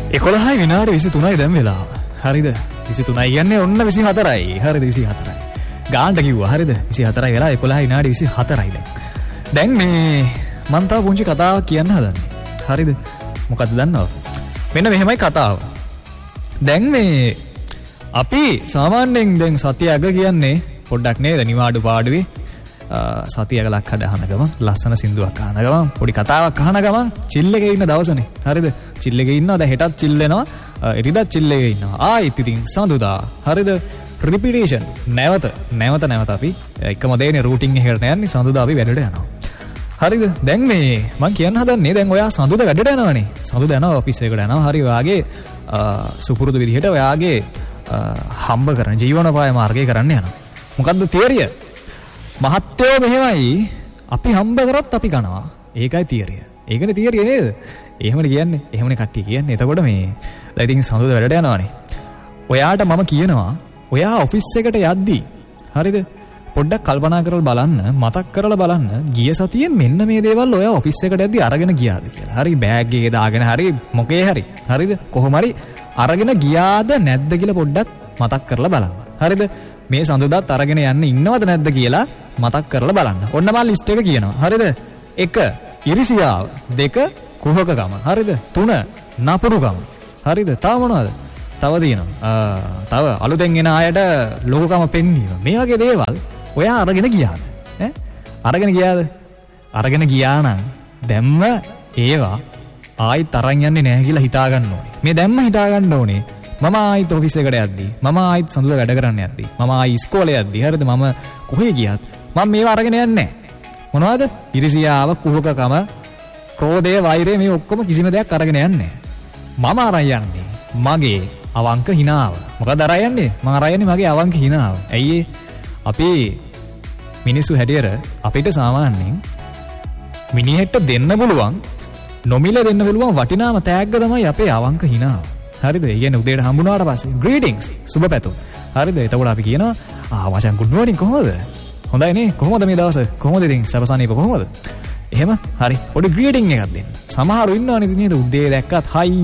11 විනාඩි 23යි දැන් වෙලාව. හරිද? 23යි කියන්නේ ඔන්න 24යි. හරිද 24යි. ගානට කිව්වා. හරිද? 24යි වෙලා 11 විනාඩි 24යි දැන්. දැන් මේ මම තව පුංචි කතාවක් කියන්න හදන්නේ. හරිද? මොකද්ද දන්නවද? මෙන්න මෙහෙමයි කතාව. දැන් මේ අපි සාමාන්‍යයෙන් දැන් සතිය අග කියන්නේ පොඩ්ඩක් නේද නිවාඩු පාඩුවේ සතිය අගලක් හදහන ගමන් ලස්සන සින්දුවක් අහන ගමන් පොඩි කතාවක් අහන ගමන් චිල් එකේ ඉන්න දවසනේ. හරිද? චිල් එකේ ඉන්නවා. දැන් හෙටත් චිල් වෙනවා. එරිදත් චිල් එකේ ඉන්නවා. ආයිත් ඉතින් සඳුදා. හරිද? රිපිටේෂන් නැවත අපි එකම දේනේ රූටින් එකකට යන්නේ. සඳුදා අපි වැඩට යනවා. හරිද? දැන් මේ මම කියන්න හදන්නේ දැන් ඔයා සඳුදා වැඩට යනවනේ. සඳුදා යනවා ඔෆිස් එකට යනවා. හරි ඔයාගේ සුපුරුදු විදිහට ඔයාගේ හම්බ කරන ජීවනෝපාය මාර්ගය කරන්න යනවා. මොකද්ද තියරිය? මහත්යෝ මෙහෙමයි අපි හම්බ කරොත් අපි කනවා. ඒකයි තියරිය. ඒකනේ තියරිය නේද? එහෙමනේ කියන්නේ. එහෙමනේ කට්ටිය කියන්නේ. එතකොට මේ දැන් ඉතින් සඳුදා වැඩට යනවනේ. ඔයාට මම කියනවා ඔයා ඔෆිස් එකට යද්දී හරිද? පොඩ්ඩක් කල්පනා කරලා බලන්න, මතක් කරලා බලන්න ගිය සතියේ මෙන්න මේ දේවල් ඔයා ඔෆිස් එකට යද්දී අරගෙන ගියාද කියලා. හරි බෑග් එකේ දාගෙන හරි මොකේ හරි. හරිද? කොහොම හරි අරගෙන ගියාද නැද්ද කියලා පොඩ්ඩක් මතක් කරලා බලන්න. හරිද? මේ සඳුදාත් අරගෙන යන්න ඉන්නවද නැද්ද කියලා මතක් කරලා බලන්න. ඔන්න මම ලිස්ට් එක කියනවා. හරිද? 1 ඉරිසියාව, 2 කුහකකම, හරිද? 3 නපුරුකම. හරිද? තව මොනවද? තව තියෙනවා. තව අලුතෙන් එන අයට ලෝකකම පෙන්වීම. මේ වගේ දේවල් ඔයා අරගෙන ගියාද? ඈ? අරගෙන ගියාද? අරගෙන ගියා නම් දැම්ම ඒවා ආයිත් අරන් යන්නේ නැහැ කියලා හිතා ගන්න ඕනේ. මේ දැම්ම හිතා ගන්න ඕනේ. මම ආයිත් ඔෆිස් එකට යද්දී, මම ආයිත් සඳුදා වැඩ කරන්න යද්දී, මම ආයි ඉස්කෝලේ යද්දී, හරිද? මම කොහේ ගියත් මම මේවා අරගෙන යන්නේ නැහැ. මොනවද? ඉරිසියාව, කුහකකම, ක්‍රෝධය, වෛරය මේ ඔක්කොම කිසිම දෙයක් අරගෙන යන්නේ නැහැ. මම අරන් යන්නේ මගේ අවංක හිනාව. මොකද අරන් යන්නේ? මම අරන් යන්නේ මගේ අවංක හිනාව. ඇයි අපි මිනිස්සු හැටියට අපිට සාමාන්‍යයෙන් මිනිහෙට දෙන්න පුළුවන්, නොමිල දෙන්න පුළුවන් වටිනාම තෑග්ග තමයි අපේ අවංක හිනාව. හරිද? ඒ කියන්නේ උදේට හම්බුනාට පස්සේ greetings සුබ පැතුම්. හරිද? එතකොට අපි කියනවා මචං good morning කොහොමද? හොඳයි නේ? කොහොමද මේ දවස? කොහොමද ඉතින් සබසනීප කොහොමද? එහෙම හරි පොඩි greeting එකක් දෙන්න. සමහරව ඉන්නවනේ නේද උදේ දැක්කත්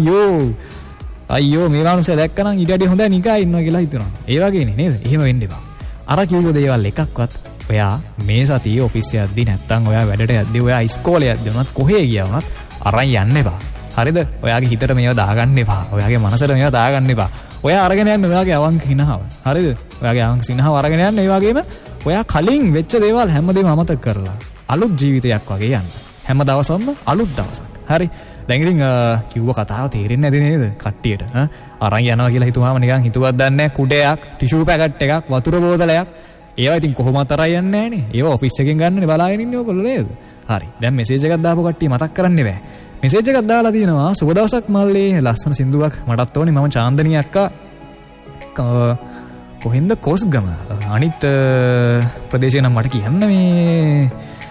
අයියෝ මේ වගේ දැක්කනම් ඊට වැඩිය හොඳයි නිකා ඉන්නවා කියලා හිතනවා. ඒ වගේනේ නේද? එහෙම වෙන්න එපා. අර කිව්ව දේවල් එකක්වත් ඔයා මේ සතියේ ඔෆිස් යද්දී නැත්තම් ඔයා වැඩට යද්දී ඔයා ඉස්කෝලේ යද්දී උනත් කොහේ ගියා උනත් අරන් යන්න එපා. හරිද? ඔයාගේ හිතට මේවා දාගන්න එපා. ඔයාගේ මනසට මේවා දාගන්න එපා. ඔයා අරගෙන යන්න ඔයාගේ අවංක හිනාව. හරිද? ඔයාගේ අවංක සිනහව අරගෙන යන්න. ඒ වගේම ඔයා කලින් වෙච්ච දේවල් හැමදේම අමතක කරලා අලුත් ජීවිතයක් වගේ යන්න. හැම දවසම අලුත් දවසක්. හරි? දැන් ඉතින් කිව්ව කතාව තේරෙන්නේ නැති නේද කට්ටියට? අරන් යනවා කියලා හිතුවාම නිකන් හිතුවක් දන්නේ නැහැ. කුඩයක්, ටිෂු පැකට් එකක්, වතුර බෝතලයක්. ඒවා ඉතින් කොහොමවත් අරන් යන්නේ නැහනේ. ඒවා ඔෆිස් එකෙන් ගන්නනේ බලාගෙන ඉන්නේ ඔයගොල්ලෝ නේද? හරි. දැන් මෙසේජ් එකක් දාපු කට්ටිය මතක් කරන්නේ බෑ. මෙසේජ් එකක් දාලා තියෙනවා සුබ දවසක් මල්ලේ ලස්සන සින්දුවක් මටත් ඕනේ. මම චාන්දනී අක්කා කොහෙන්ද? කොස්ගම. අනිත් ප්‍රදේශය නම් මට කියන්න මේ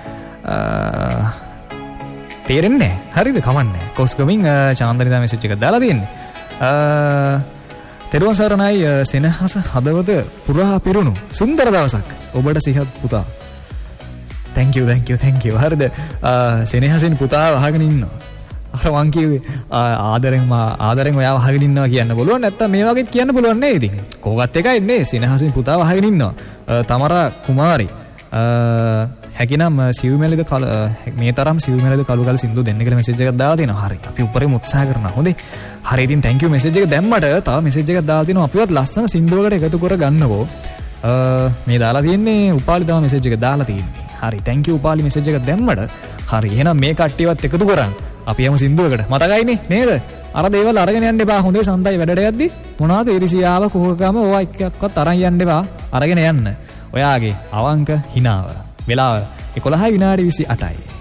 තේරෙන්නේ නැහැ. හරිද? කමන්නේ. කොස්ගමින් චාන්දනී දා මෙසේජ් එකක් දාලා තියෙන්නේ. තෙරුවන් සරණයි සෙනහස හදවත පුරා පිරුණු සුන්දර දවසක් ඔබට සිහත් පුතා. thank you. හරිද? සෙනහසෙන් පුතාව අහගෙන ඉන්නවා. අර මං කිව්වේ ආදරෙන් ඔයාව අහගෙන ඉන්නවා කියන්න පුළුවන්. නැත්තම් මේ වගේත් කියන්න පුළුවන් නේ. ඉතින් කෝකත් එකයි නේ. සෙනහසෙන් පුතාව අහගෙන ඉන්නවා. තමරා කුමාරි හැකිනම් සිව්මැලිද මේ තරම් සිව්මැලිද කළු කල සින්දු දෙන්න කියලා මෙසේජ් එකක් දාලා තිනවා. හරි. අපි උඩරින් උත්සාහ කරනවා. හොඳේ. හරි ඉතින් thank you මෙසේජ් එක දැම්මට තව මෙසේජ් එකක් දාලා තිනවා. අපිවත් ලස්සන සින්දුවකට එකතු කර ගන්නකෝ. මේ දාලා තියෙන්නේ උපාලි තව මෙසේජ් එක දාලා තියෙන්නේ. හරි thank you උපාලි මෙසේජ් එකක් දැම්මට. හරි එහෙනම් මේ කට්ටියවත් එකතු කරන් අපි යමු සින්දුවකට. මතකයිනේ නේද? අර දේවල් අරගෙන යන්න එපා. හොඳේ සන්දයි වැඩට යද්දි මොනවද ඉරිසියාව කුහකකම ඕවා එකක්වත් අරන් යන්න එපා. අරගෙන යන්න. ඔයාගේ අවංක හිනාව. වෙලාව 11 විනාඩි 28යි.